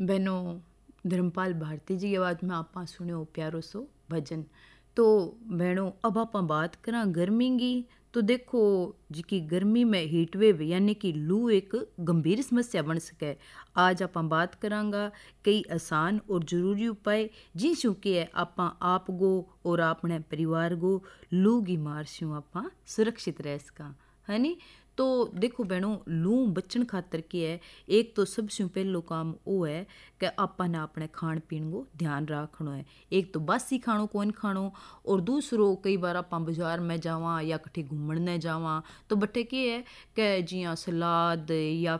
बहनों, धर्मपाल भारती जी की आवाज़ में आप सुनियो प्यारो सो भजन। तो बहनों, अब आप बात करा गर्मी की। तो देखो जी गर्मी में हीट वेव यानी कि लू एक गंभीर समस्या बन सके। आज आप बात करांगा कई आसान और जरूरी उपाय जिसों के आप गो और अपने परिवार गो लू की मार से आप सुरक्षित रह सका, है नी। तो देखो बहनों, लू बचन खातर की है, एक तो सबसे पहलो काम वो है कि अपन अपने खान पीन को ध्यान रखना है। एक तो बासी खाणो कौन खाणो, और दूसरो कई बार आप बाजार में जावा या कठे घूमने जावा तो बटे के है कि जिया सलाद या